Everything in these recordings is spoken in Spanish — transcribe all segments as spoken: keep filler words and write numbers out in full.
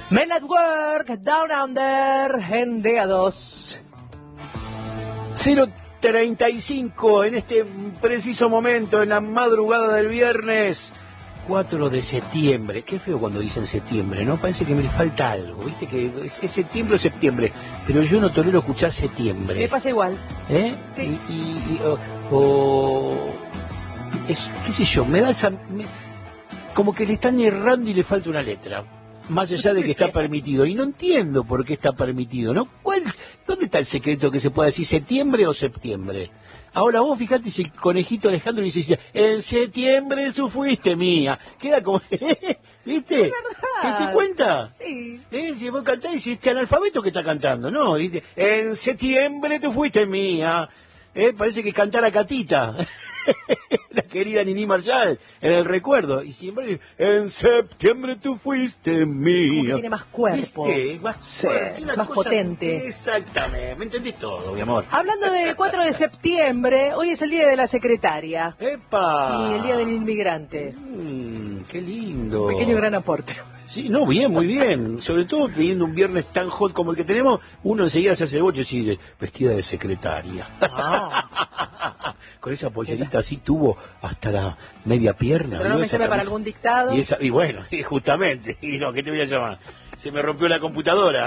Men at Work, Down Under, en D A dos. cero treinta y cinco en este preciso momento, en la madrugada del viernes cuatro de septiembre. Qué feo cuando dicen septiembre, ¿no? Parece que me falta algo, ¿viste? Que es septiembre o septiembre, pero yo no tolero escuchar septiembre. Me pasa igual. ¿Eh? Sí. Y, y, y o, o es, qué sé yo, me da esa... Me, como que le están errando y le falta una letra. Más allá de que está permitido. Y no entiendo por qué está permitido, ¿no? ¿Cuál, ¿Dónde está el secreto que se pueda decir septiembre o septiembre? Ahora vos fijate si el conejito Alejandro dice, en septiembre tú fuiste mía. Queda como, ¿viste? ¿Te das cuenta? Sí. ¿Eh? Si vos cantás y si este analfabeto que está cantando, ¿no? ¿Viste? En septiembre tú fuiste mía. ¿Eh? Parece que cantara Catita. La querida Nini Marshall, en el recuerdo. Y siempre en septiembre tú fuiste mía. Como que tiene más cuerpo. ¿Viste? Más, Sí, una más cosa, potente. Exactamente, me entendís todo, mi amor. Hablando del cuatro de septiembre, hoy es el día de la secretaria. ¡Epa! Y el día del inmigrante. Mm, ¡Qué lindo! Pequeño gran aporte. Sí, no, bien, muy bien. Sobre todo pidiendo un viernes tan hot como el que tenemos, uno enseguida se hace boche así de vestida de secretaria. Ah. Con esa pollerita así tuvo hasta la media pierna. Pero no me llame para algún dictado. Y, esa, y bueno, y justamente, y no, ¿qué te voy a llamar? Se me rompió la computadora.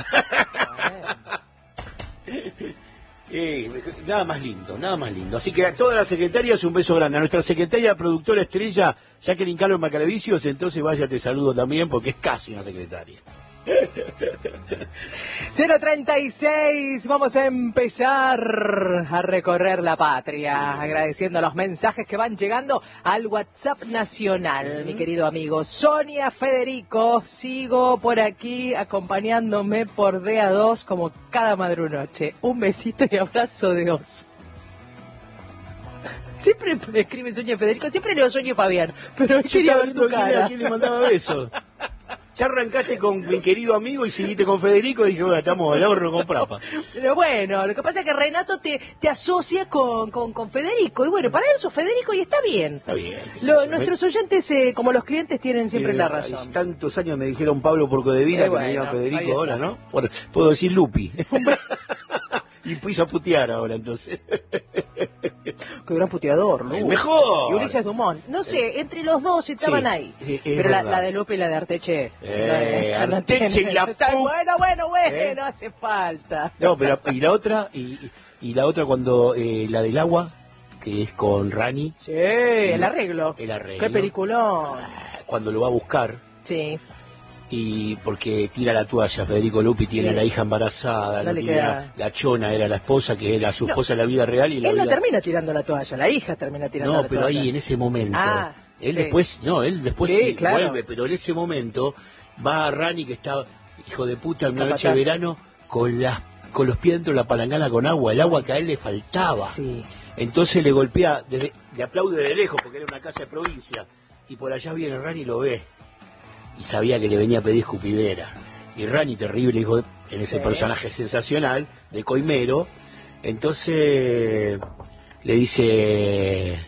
Eh, nada más lindo, nada más lindo. Así que a todas las secretarias un beso grande. A nuestra secretaria productora estrella, Jacqueline Carlos Macaravicios, entonces vaya, te saludo también porque es casi una secretaria. cero treinta y seis, vamos a empezar a recorrer la patria, sí. Agradeciendo los mensajes que van llegando al WhatsApp nacional, mi querido amigo. Sonia Federico, sigo por aquí acompañándome por D A dos como cada madrunoche. Un besito y abrazo de oso. Siempre me escribe Sonia Federico, siempre leo Sonia Fabián, pero yo quería ver tu cara. ¿A quién le mandaba besos? Ya arrancaste con mi querido amigo y seguiste con Federico y dije, bueno, estamos al horno con Prapa. Pero bueno, lo que pasa es que Renato te, te asocia con, con, con Federico. Y bueno, para él sos Federico y está bien. Está bien. Lo, nuestros oyentes, eh, como los clientes, tienen siempre eh, la razón. Tantos años me dijeron Pablo Porcodevila, eh, que bueno, me digan Federico ahora, ¿no? Por, puedo decir Lupi. Y piso a putear ahora, entonces. Qué gran puteador, ¿no? El mejor. Y Ulises Dumont. No sé, entre los dos estaban sí, ahí. Es, es Pero la, la de Lupe y la de Arteche. Eh, la de Arteche y la Bueno, bueno, bueno, ¿Eh? No hace falta. No, pero y la otra, y, y la otra cuando, eh, la del agua, que es con Rani. Sí, el arreglo. El arreglo. Qué peliculón. Cuando lo va a buscar. Sí. Y porque tira la toalla, Federico Lupi tiene sí. a la hija embarazada, no la, la, la chona era la esposa, que era su esposa no, en la vida real. Y la él vida... no termina tirando la toalla, la hija termina tirando no, la toalla. No, pero ahí en ese momento, ah, él sí. después, no, él después sí, sí, claro. vuelve, pero en ese momento va a Rani, que está, hijo de puta, en una noche de verano, con, las, con los pies dentro de la palangana con agua, el agua que a él le faltaba. Sí. Entonces le golpea, desde, le aplaude de lejos, porque era una casa de provincia, y por allá viene Rani y lo ve. Y sabía que le venía a pedir escupidera. Y Rani, terrible hijo de, en ese sí. personaje sensacional, de Coimero, entonces le dice,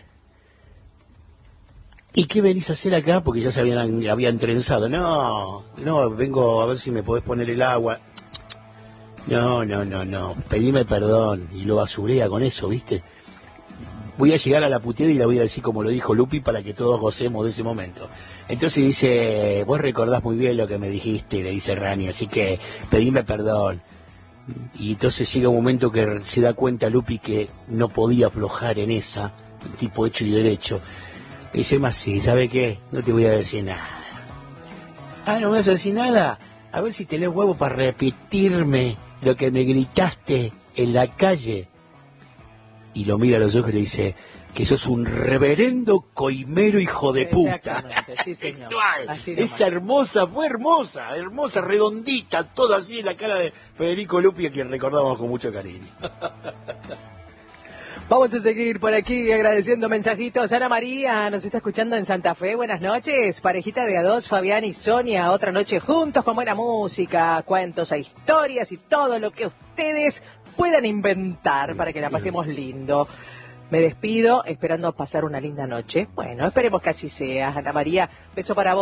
¿y qué venís a hacer acá? Porque ya se habían, habían trenzado. No, no, vengo a ver si me podés poner el agua. No, no, no, no, pedime perdón. Y lo basurea con eso, ¿viste? Voy a llegar a la puteada y la voy a decir como lo dijo Lupi para que todos gocemos de ese momento. Entonces dice, vos recordás muy bien lo que me dijiste, le dice Rani, así que pedime perdón. Y entonces llega un momento que se da cuenta Lupi que no podía aflojar en esa, tipo hecho y derecho. Me dice, más sí, ¿sabe qué? No te voy a decir nada. Ah, ¿no me vas a decir nada? A ver si tenés huevo para repetirme lo que me gritaste en la calle. Y lo mira a los ojos y le dice que sos un reverendo coimero hijo de puta. Sí, Textual. Esa hermosa, fue hermosa, hermosa, redondita, todo así en la cara de Federico Lupi, a quien recordamos con mucho cariño. Vamos a seguir por aquí agradeciendo mensajitos. Ana María nos está escuchando en Santa Fe. Buenas noches. Parejita de a dos, Fabián y Sonia. Otra noche juntos con buena música, cuentos e historias y todo lo que ustedes puedan inventar para que la pasemos lindo. Me despido esperando pasar una linda noche. Bueno, esperemos que así sea. Ana María, beso para vos.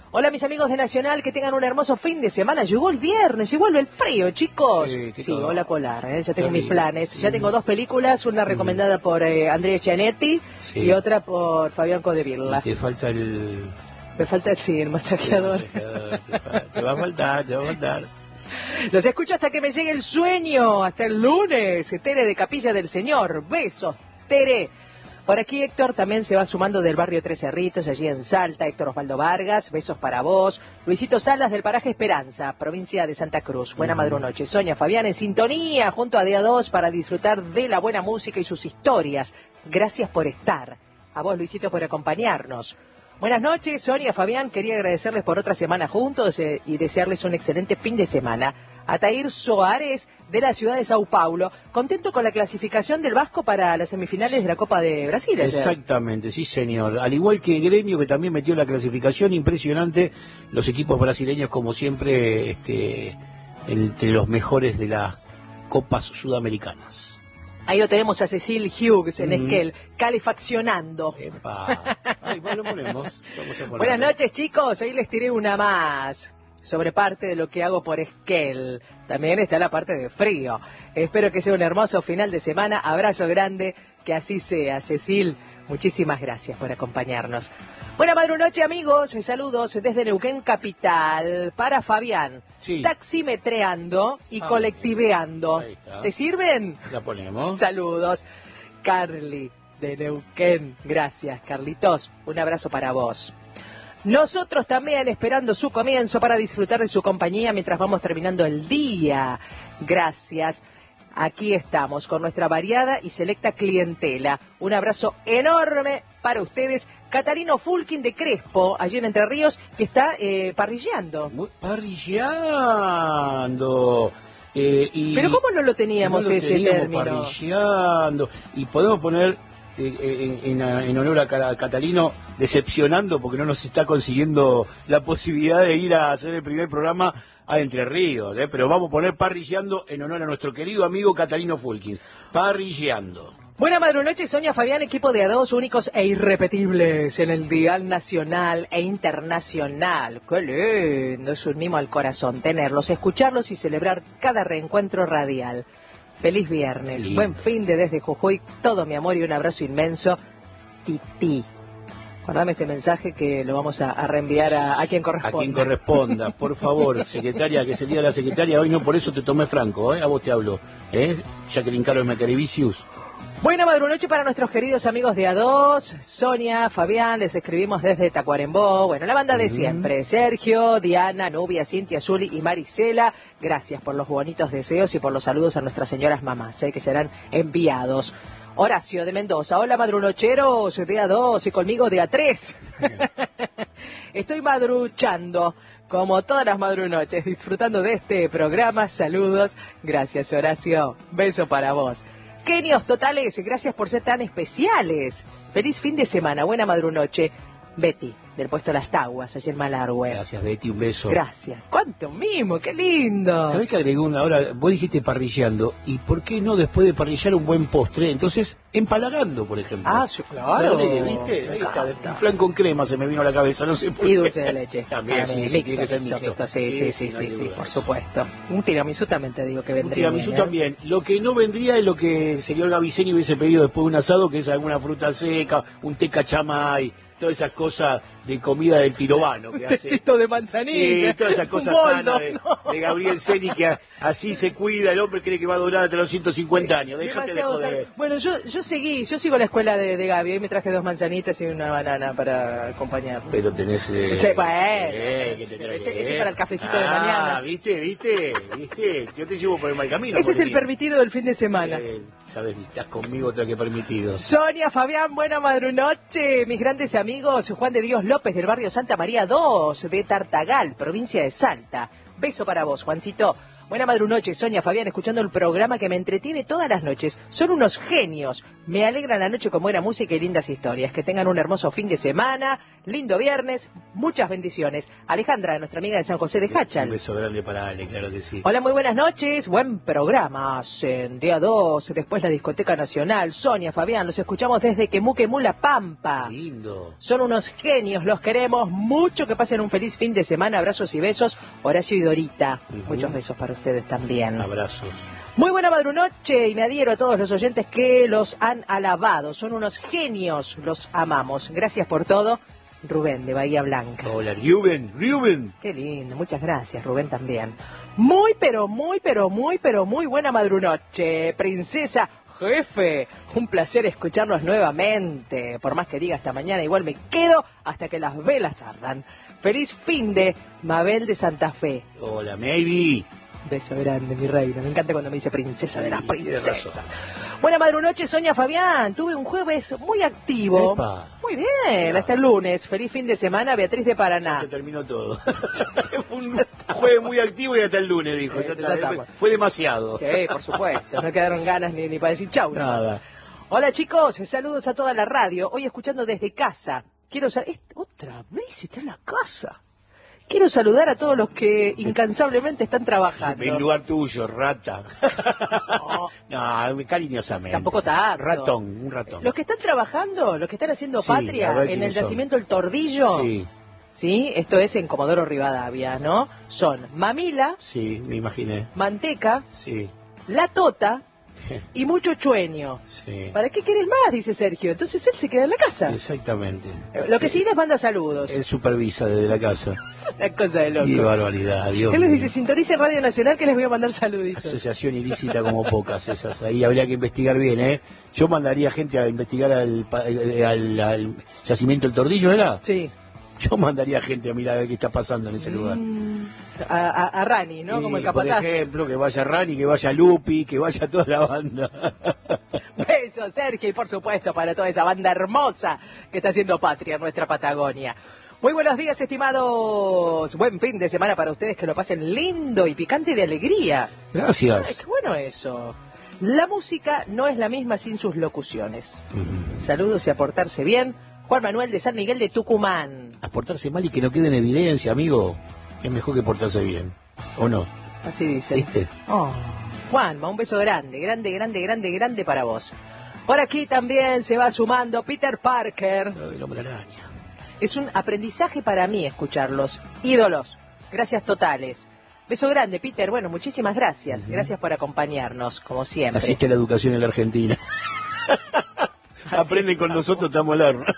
Hola mis amigos de Nacional, que tengan un hermoso fin de semana. Llegó el viernes y vuelve el frío, chicos. Sí, sí hola Polar, ¿eh? Ya tengo Terrible. mis planes. Ya tengo dos películas, una recomendada por eh, Andrea Gianetti sí. y otra por Fabián Codevilla. Te falta el... Me falta sí, el masajeador. El masajeador. Te, fa... te va a faltar, te va a faltar. Los escucho hasta que me llegue el sueño, hasta el lunes. Tere de Capilla del Señor. Besos, Tere. Por aquí Héctor también se va sumando del barrio Tres Cerritos, allí en Salta. Héctor Osvaldo Vargas, besos para vos. Luisito Salas del paraje Esperanza, provincia de Santa Cruz. Buena uh-huh. madrunoche. Sonia Fabián en sintonía junto a D A dos para disfrutar de la buena música y sus historias. Gracias por estar. A vos, Luisito, por acompañarnos. Buenas noches, Sonia Fabián. Quería agradecerles por otra semana juntos eh, y desearles un excelente fin de semana. Atair Soares, de la ciudad de Sao Paulo, contento con la clasificación del Vasco para las semifinales de la Copa de Brasil. Exactamente, sí señor. Al igual que Gremio, que también metió la clasificación, impresionante, los equipos brasileños como siempre este, entre los mejores de las Copas Sudamericanas. Ahí lo tenemos a Cecil Hughes en mm. Esquel, calefaccionando. Epa. Ay, bueno, lo ponemos. Vamos a Buenas noches, chicos. Ahí les tiré una más sobre parte de lo que hago por Esquel. También está la parte de frío. Espero que sea un hermoso final de semana. Abrazo grande, que así sea. Cecil, muchísimas gracias por acompañarnos. Buena madrunoche, amigos. Saludos desde Neuquén Capital para Fabián. Sí. Taximetreando y ah, colectiveando. ¿Te sirven? La ponemos. Saludos. Carly de Neuquén. Gracias, Carlitos. Un abrazo para vos. Nosotros también esperando su comienzo para disfrutar de su compañía mientras vamos terminando el día. Gracias. Aquí estamos con nuestra variada y selecta clientela. Un abrazo enorme para ustedes. Catarino Fulkin de Crespo, allí en Entre Ríos, que está eh, parrilleando. Parrilleando. Eh, y Pero ¿cómo no lo teníamos no lo ese teníamos término? Parrilleando. Y podemos poner eh, en, en, en honor a Catalino, decepcionando porque no nos está consiguiendo la posibilidad de ir a hacer el primer programa a Entre Ríos, ¿eh? Pero vamos a poner parrilleando en honor a nuestro querido amigo Catalino Fulkin. Parrilleando. Buena madrunoche, Sonia Fabián, equipo de A dos únicos e irrepetibles en el dial nacional e internacional. ¡Qué lindo! Es un mimo al corazón tenerlos, escucharlos y celebrar cada reencuentro radial. Feliz viernes, sí. Buen fin de desde Jujuy, todo mi amor y un abrazo inmenso. Titi. Guardame este mensaje que lo vamos a, a reenviar a, a quien corresponda. A quien corresponda, por favor, secretaria, que es el día de la secretaria. Hoy no, por eso te tomé franco, ¿eh? A vos te hablo, ¿eh? Jacqueline Carlos Macarevicius. Buena madrunoche para nuestros queridos amigos de A dos, Sonia, Fabián, les escribimos desde Tacuarembó, bueno, la banda de mm. siempre, Sergio, Diana, Nubia, Cintia, Zuli y Marisela, gracias por los bonitos deseos y por los saludos a nuestras señoras mamás, ¿eh? Que serán enviados. Horacio de Mendoza, hola madrunocheros de A dos y conmigo de A tres. Estoy madruchando, como todas las madrunoches, disfrutando de este programa, saludos, gracias Horacio, beso para vos. Genios totales, gracias por ser tan especiales. Feliz fin de semana, buena madrunoche. Betty, del puesto Las Taguas, allí en Malargüe. Gracias, Betty, un beso. Gracias. ¡Cuánto mimo! ¡Qué lindo! ¿Sabés que agregó una? Ahora, vos dijiste parrilleando, ¿y por qué no después de parrillar un buen postre? Entonces, empalagando, por ejemplo. Ah, sí, claro. Dale, ¿viste? Ahí está, un flan con crema se me vino a la cabeza, no sé por qué. Y dulce de leche. También, también, sí, sí, mixto, tiene que ser mixto, mixto. mixto. Sí, sí, sí, sí, sí, sí, por supuesto. Un tiramisú también te digo que vendría. Un tiramisú bien, ¿eh? también. Lo que no vendría es lo que el señor Gavicenio hubiese pedido después de un asado, que es alguna fruta seca, un té cachamay, todas esas cosas de comida del pirobano que un hace. tecito de manzanilla. Sí, todas esas cosas boldo, sanas de, no. de Gabriel Ceni, que a, así se cuida, el hombre cree que va a durar hasta los ciento cincuenta años. Déjate de joder. Bueno, yo, yo seguí, yo sigo la escuela de, de Gaby, hoy me traje dos manzanitas y una banana para acompañar. Pero tenés... Eh, sí, bueno, eh, que te ese, trae, ese eh. para el cafecito ah, de mañana. ¿viste, viste, viste? Yo te llevo por el mal camino. Ese es el permitido del fin de semana. Eh, Sabes, estás conmigo, otra que permitido. Sonia, Fabián, buena madrunoche. Mis grandes amigos, Juan de Dios López del barrio Santa María dos, de Tartagal, provincia de Salta. Beso para vos, Juancito. Buena madrunoche, Sonia, Fabián, escuchando el programa que me entretiene todas las noches. Son unos genios. Me alegran la noche con buena música y lindas historias. Que tengan un hermoso fin de semana, lindo viernes, muchas bendiciones. Alejandra, nuestra amiga de San José de Hachal. Un beso grande para Ale, claro que sí. Hola, muy buenas noches. Buen programa. En día dos, después la Discoteca Nacional. Sonia, Fabián, los escuchamos desde Quemú, Quemú, La Pampa. Lindo. Son unos genios, los queremos mucho. Que pasen un feliz fin de semana. Abrazos y besos. Horacio y Dorita. Uh-huh. Muchos besos para ustedes también. Abrazos. Muy buena madrunoche y me adhiero a todos los oyentes que los han alabado. Son unos genios, los amamos. Gracias por todo. Rubén, de Bahía Blanca. Hola, Rubén, Rubén. Qué lindo, muchas gracias, Rubén también. Muy, pero muy, pero muy, pero muy buena madrunoche. Princesa, jefe, un placer escucharlos nuevamente. Por más que diga hasta mañana, igual me quedo hasta que las velas ardan. Feliz fin de Mabel de Santa Fe. Hola, Maybe. Beso grande, mi reina. Me encanta cuando me dice princesa de las princesas. Buena madrunoche, Sonia, Fabián. Tuve un jueves muy activo. Epa. Muy bien, hasta el lunes. Feliz fin de semana, Beatriz de Paraná. Ya se terminó todo. Fue un jueves muy activo y hasta el lunes, dijo. Sí, ya está, fue demasiado. Sí, por supuesto. No quedaron ganas ni, ni para decir chau. Nada. Hola, chicos. Saludos a toda la radio. Hoy escuchando desde casa. Quiero saber... ¿Otra vez está en la casa? Quiero saludar a todos los que incansablemente están trabajando. En lugar tuyo, rata. No, no, cariñosamente. Tampoco tanto. Ratón, un ratón. Los que están trabajando, los que están haciendo Sí, patria a ver en el quiénes son. yacimiento El Tordillo. Sí, Sí, esto es en Comodoro Rivadavia, ¿no? Son Mamila, sí, me imaginé. Manteca, Sí, La Tota y mucho chueño. sí. ¿Para qué querés más? Dice Sergio. Entonces él se queda en la casa. Exactamente. Lo que sí les manda saludos. Él supervisa desde la casa. Una cosa de loco. Qué barbaridad, Dios Él les mío. dice, sintonicen Radio Nacional que les voy a mandar saluditos. Asociación ilícita como pocas esas. Ahí habría que investigar bien, ¿eh? Yo mandaría gente a investigar al, pa- al, al yacimiento El Tordillo, ¿era? Sí. Yo mandaría gente a mirar a ver qué está pasando en ese lugar. Mm, a, a, a Rani, ¿no? Y, Como el por capataz. ejemplo, que vaya Rani, que vaya Lupi, que vaya toda la banda. Besos, Sergio, y por supuesto para toda esa banda hermosa que está haciendo patria en nuestra Patagonia. Muy buenos días, estimados. Buen fin de semana para ustedes, que lo pasen lindo y picante de alegría. Gracias. Ay, qué bueno eso. La música no es la misma sin sus locuciones. Ujú. Saludos y a portarse bien. Juan Manuel de San Miguel de Tucumán. A portarse mal y que no quede en evidencia, amigo. Es mejor que portarse bien. ¿O no? Así dice. ¿Viste? Oh, Juanma, un beso grande, grande, grande, grande, grande para vos. Por aquí también se va sumando Peter Parker. El hombre araña. Es un aprendizaje para mí escucharlos. Ídolos. Gracias totales. Beso grande, Peter. Bueno, muchísimas gracias. Uh-huh. Gracias por acompañarnos, como siempre. Así está la educación en la Argentina. Aprenden con nosotros, estamos al horno.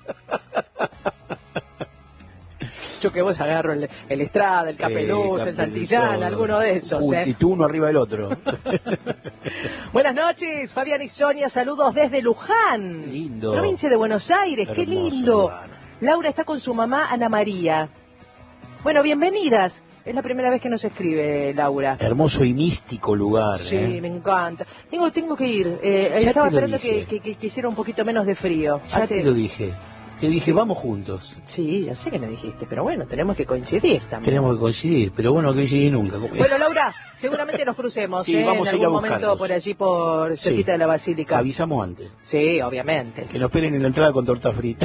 Yo que vos agarro el, el Estrada, el Sí, Capeluz, el Santillán, todo. alguno de esos. Uy, ¿eh? Y tú uno arriba del otro. Buenas noches, Fabián y Sonia, saludos desde Luján. Lindo. Provincia de Buenos Aires, qué Hermoso lindo. lugar. Laura está con su mamá Ana María. Bueno, bienvenidas. Es la primera vez que nos escribe Laura. Hermoso y místico lugar. Sí, ¿eh? me encanta. Tengo, tengo que ir. Eh, Ya estaba te lo esperando que, dije. que, que, que hiciera un poquito menos de frío. Ya Hace- te lo dije. Te dije, vamos juntos. Sí, ya sé que me dijiste, pero bueno, tenemos que coincidir también. Tenemos que coincidir, pero bueno, no coincidir nunca. Bueno, Laura, seguramente nos crucemos Sí, ¿eh? vamos en a ir a algún momento buscarlos. por allí, por Sí. cerquita de la Basílica. Avisamos antes. Sí, obviamente. Que nos esperen en la entrada con torta frita.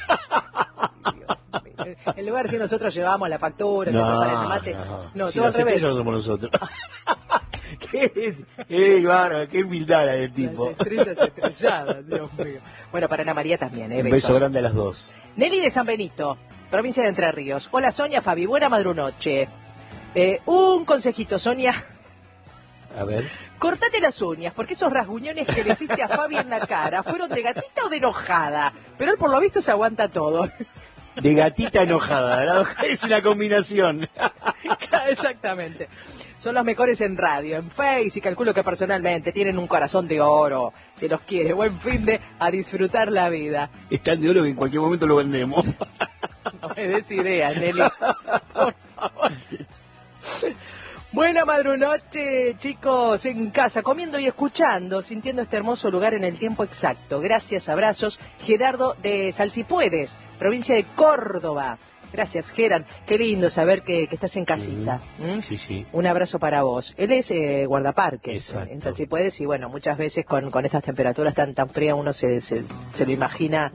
En lugar de si nosotros llevamos la factura, que No, preparen el mate. no, No, si todo al las revés. estrellas somos nosotros. qué, qué, bárbaro, qué humildad la del tipo. Las estrellas estrelladas, Dios mío. Bueno, para Ana María también, ¿eh? Un Besos. beso grande a las dos. Nelly de San Benito, provincia de Entre Ríos. Hola, Sonia, Fabi, buena madrunoche. Eh, un consejito, Sonia. A ver. Cortate las uñas, porque esos rasguñones que le hiciste a Fabi en la cara fueron de gatita o de enojada. Pero él por lo visto se aguanta todo. De gatita enojada. La hoja es una combinación. Exactamente. Son los mejores en radio, en Face, y calculo que personalmente tienen un corazón de oro. Se los quiere. Buen fin de a disfrutar la vida. Es tan de oro que en cualquier momento lo vendemos. No me des ideas, Nelly. Por favor. Buena madrunoche, chicos, en casa, comiendo y escuchando, sintiendo este hermoso lugar en el tiempo exacto. Gracias, abrazos. Gerardo de Salsipuedes, provincia de Córdoba. Gracias, Geran. Qué lindo saber que, que estás en casita. ¿Mm? Sí, sí. Un abrazo para vos. Él es eh, guardaparques Exacto. en Salsipuedes y bueno, muchas veces con, con estas temperaturas tan tan frías uno se, se, se lo imagina,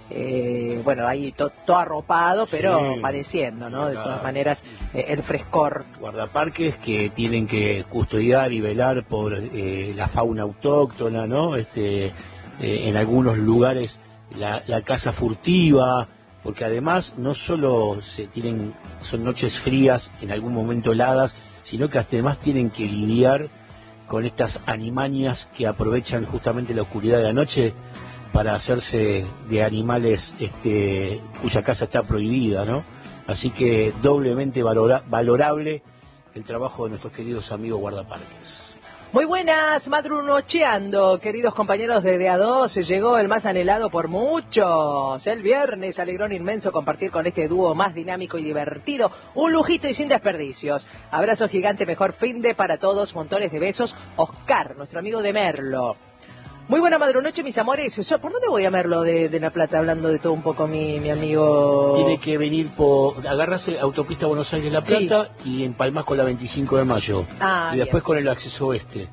eh, bueno, ahí to, todo arropado, pero sí, padeciendo, ¿no? De todas maneras, eh, el frescor. Guardaparques que tienen que custodiar y velar por eh, la fauna autóctona, ¿no? Este, eh, en algunos lugares la, la caza furtiva, porque además no solo se tienen, son noches frías, en algún momento heladas, sino que además tienen que lidiar con estas animanias que aprovechan justamente la oscuridad de la noche para hacerse de animales este, cuya caza está prohibida, ¿no? Así que doblemente valora, valorable el trabajo de nuestros queridos amigos guardaparques. Muy buenas, madrunocheando, queridos compañeros de D A dos, llegó el más anhelado por muchos. El viernes, alegrón inmenso compartir con este dúo más dinámico y divertido, un lujito y sin desperdicios. Abrazo gigante, mejor fin de para todos, montones de besos. Oscar, nuestro amigo de Merlo. Muy buena madrunoche, mis amores. ¿Por dónde voy a Merlo de, de La Plata, hablando de todo un poco mi, mi amigo? Tiene que venir por... Agarrarse autopista Buenos Aires-La Plata, sí, y empalmás con la veinticinco de mayo. Ah, y después bien, con el acceso oeste.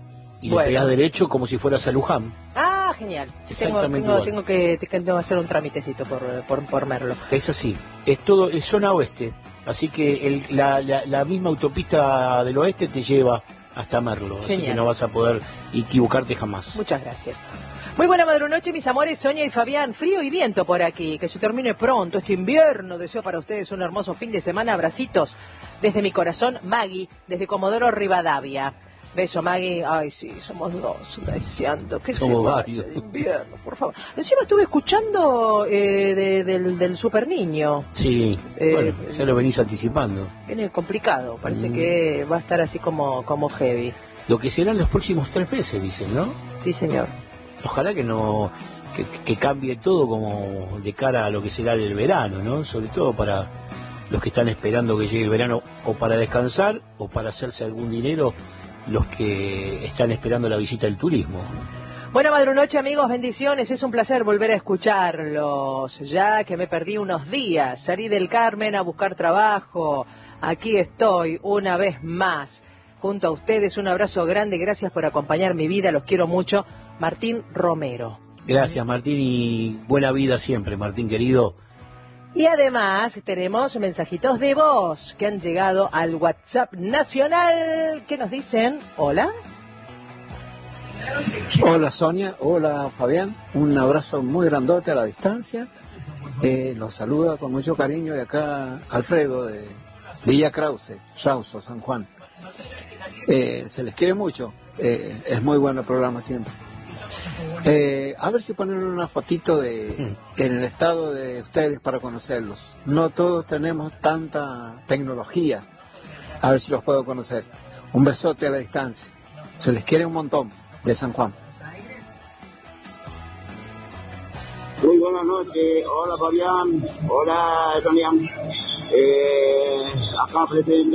Y bueno, le pegás derecho como si fueras a Luján. Ah, genial. Exactamente tengo, tengo, igual. tengo, que, tengo que hacer un tramitecito por, por, por Merlo. Es así. Es todo, es zona oeste. Así que el, la, la, la misma autopista del oeste te lleva hasta Merlo. Genial. Así que no vas a poder equivocarte jamás. Muchas gracias. Muy buena madrunoche, mis amores, Sonia y Fabián. Frío y viento por aquí, que se termine pronto este invierno. Deseo para ustedes un hermoso fin de semana. Abracitos desde mi corazón, Maggie, desde Comodoro Rivadavia. Beso, Maggie. Ay, sí, somos dos, deseando que somos se varios. vaya el invierno, por favor. Encima estuve escuchando eh, de, del, del Super Niño. Sí, eh, bueno, ya lo venís anticipando. Viene complicado, parece mm. que va a estar así como, como heavy. Lo que serán los próximos tres meses, dicen, ¿no? Sí, señor. Ojalá que no que, que cambie todo como de cara a lo que será el verano, ¿no? Sobre todo para los que están esperando que llegue el verano o para descansar o para hacerse algún dinero, los que están esperando la visita del turismo. Buena madrunoche, amigos, bendiciones, es un placer volver a escucharlos, ya que me perdí unos días, salí del Carmen a buscar trabajo, aquí estoy una vez más, junto a ustedes, un abrazo grande, gracias por acompañar mi vida, los quiero mucho, Martín Romero. Gracias, Martín, y buena vida siempre, Martín querido. Y además tenemos mensajitos de voz que han llegado al WhatsApp nacional que nos dicen, hola. Hola Sonia, hola Fabián, un abrazo muy grandote a la distancia. Eh, los saluda con mucho cariño de acá Alfredo de Villa Krause, Sauso, San Juan. Eh, se les quiere mucho, eh, es muy bueno el programa siempre. Eh, a ver si ponen una fotito de en el estado de ustedes para conocerlos. No todos tenemos tanta tecnología. A ver si los puedo conocer. Un besote a la distancia. Se les quiere un montón de San Juan. Muy buenas noches. Hola Fabián. Hola Sonia. Eh, acá presente.